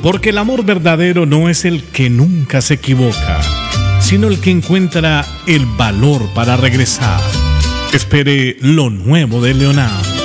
Porque el amor verdadero no es el que nunca se equivoca, sino el que encuentra el valor para regresar. Espere lo nuevo de Leonard.